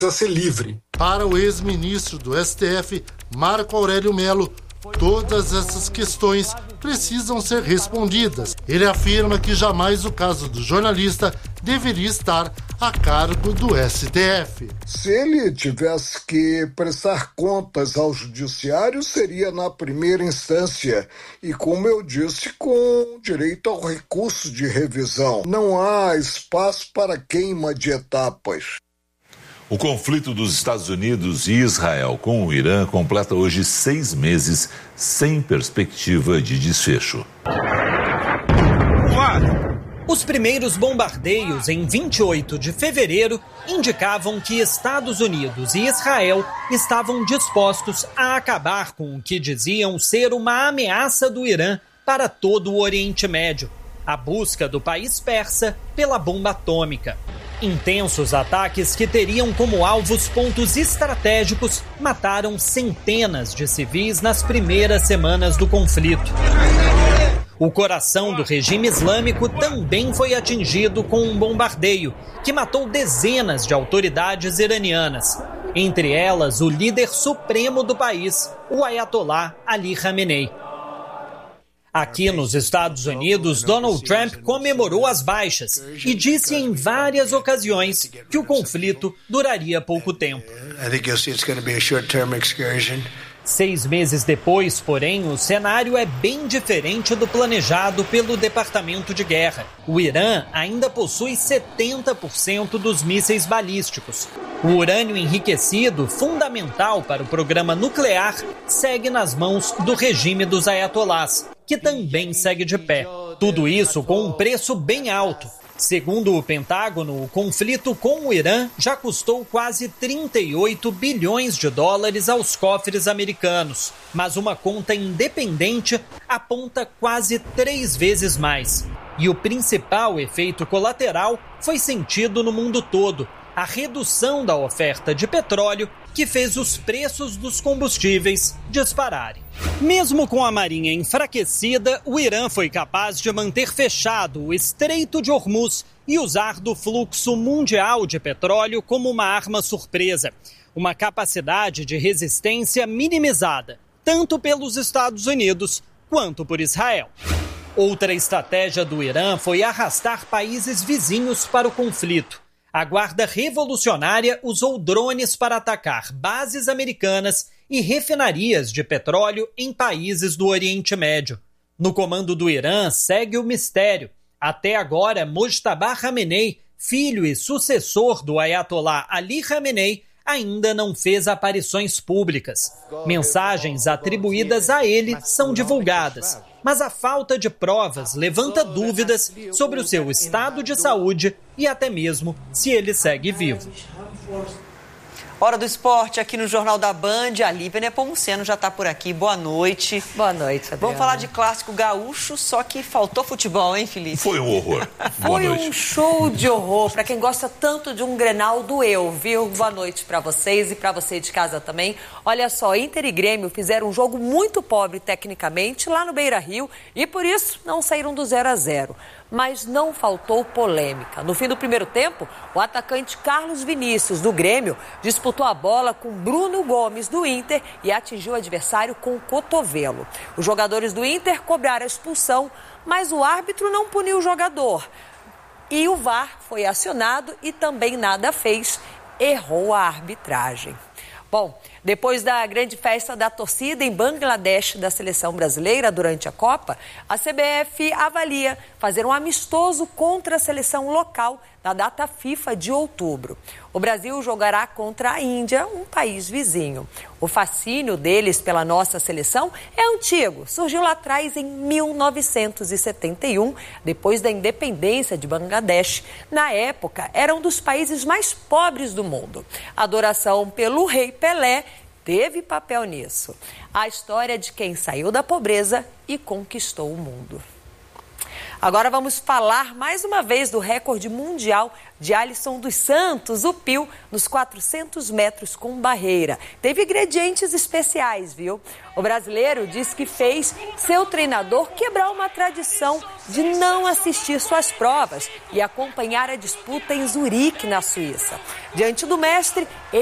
ser livre. Para o ex-ministro do STF, Marco Aurélio Mello, todas essas questões precisam ser respondidas. Ele afirma que jamais o caso do jornalista deveria estar a cargo do STF. Se ele tivesse que prestar contas ao judiciário, seria na primeira instância e, como eu disse, com direito ao recurso de revisão. Não há espaço para queima de etapas. O conflito dos Estados Unidos e Israel com o Irã completa hoje 6 meses sem perspectiva de desfecho. Os primeiros bombardeios em 28 de fevereiro indicavam que Estados Unidos e Israel estavam dispostos a acabar com o que diziam ser uma ameaça do Irã para todo o Oriente Médio, a busca do país persa pela bomba atômica. Intensos ataques que teriam como alvos pontos estratégicos mataram centenas de civis nas primeiras semanas do conflito. O coração do regime islâmico também foi atingido com um bombardeio que matou dezenas de autoridades iranianas, entre elas o líder supremo do país, o Ayatollah Ali Khamenei. Aqui nos Estados Unidos, Donald Trump comemorou as baixas e disse em várias ocasiões que o conflito duraria pouco tempo. 6 meses depois, porém, o cenário é bem diferente do planejado pelo Departamento de Guerra. O Irã ainda possui 70% dos mísseis balísticos. O urânio enriquecido, fundamental para o programa nuclear, segue nas mãos do regime dos ayatolás, que também segue de pé. Tudo isso com um preço bem alto. Segundo o Pentágono, o conflito com o Irã já custou quase 38 bilhões de dólares aos cofres americanos, mas uma conta independente aponta quase 3 vezes mais. E o principal efeito colateral foi sentido no mundo todo: a redução da oferta de petróleo, que fez os preços dos combustíveis dispararem. Mesmo com a marinha enfraquecida, o Irã foi capaz de manter fechado o Estreito de Hormuz e usar do fluxo mundial de petróleo como uma arma surpresa. Uma capacidade de resistência minimizada, tanto pelos Estados Unidos quanto por Israel. Outra estratégia do Irã foi arrastar países vizinhos para o conflito. A Guarda Revolucionária usou drones para atacar bases americanas e refinarias de petróleo em países do Oriente Médio. No comando do Irã segue o mistério. Até agora, Mojtaba Khamenei, filho e sucessor do Ayatollah Ali Khamenei, ainda não fez aparições públicas. Mensagens atribuídas a ele são divulgadas, mas a falta de provas levanta dúvidas sobre o seu estado de saúde e até mesmo se ele segue vivo. Hora do esporte aqui no Jornal da Band. A Lívia Nepomuceno já está por aqui. Boa noite. Boa noite, Adriana. Vamos falar de clássico gaúcho, só que faltou futebol, hein, Felipe? Foi um horror. Foi um show de horror. Para quem gosta tanto de um Grenal, doeu, viu? Boa noite para vocês e para você de casa também. Olha só, Inter e Grêmio fizeram um jogo muito pobre tecnicamente lá no Beira-Rio e por isso não saíram do 0-0. Mas não faltou polêmica. No fim do primeiro tempo, o atacante Carlos Vinícius, do Grêmio, disputou a bola com Bruno Gomes, do Inter, e atingiu o adversário com o cotovelo. Os jogadores do Inter cobraram a expulsão, mas o árbitro não puniu o jogador. E o VAR foi acionado e também nada fez. Errou a arbitragem. Bom, depois da grande festa da torcida em Bangladesh da seleção brasileira durante a Copa, a CBF avalia fazer um amistoso contra a seleção local na data FIFA de outubro. O Brasil jogará contra a Índia, um país vizinho. O fascínio deles pela nossa seleção é antigo, surgiu lá atrás em 1971, depois da independência de Bangladesh. Na época, era um dos países mais pobres do mundo. A adoração pelo rei Pelé teve papel nisso. A história de quem saiu da pobreza e conquistou o mundo. Agora vamos falar mais uma vez do recorde mundial de Alisson dos Santos, o Pio, nos 400 metros com barreira. Teve ingredientes especiais, viu? O brasileiro diz que fez seu treinador quebrar uma tradição de não assistir suas provas e acompanhar a disputa em Zurique, na Suíça. Diante do mestre,